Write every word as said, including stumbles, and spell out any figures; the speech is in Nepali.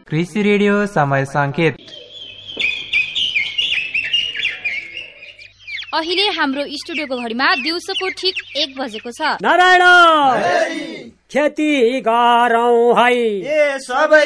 कृषि रेडियो समय संकेत। अहिले हाम्रो स्टुडियोको घडीमा दिउँसोको ठिक एक बजेको छ। नारायण खेती गरौँ है ए सबै